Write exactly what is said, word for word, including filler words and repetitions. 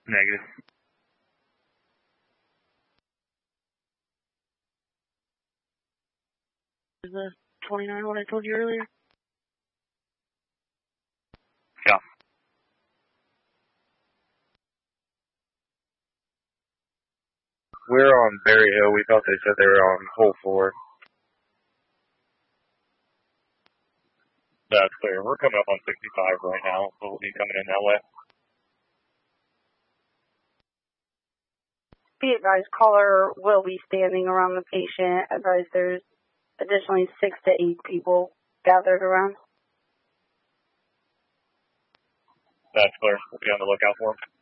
Negative. Is the twenty-nine what I told you earlier? Yeah. We're on Berry Hill. We thought they said they were on Hole four. That's clear. We're coming up on sixty-five right now, so we'll be coming in that way. Be advised, caller will be standing around the patient. Advised there's additionally six to eight people gathered around. That's clear. We'll be on the lookout for them.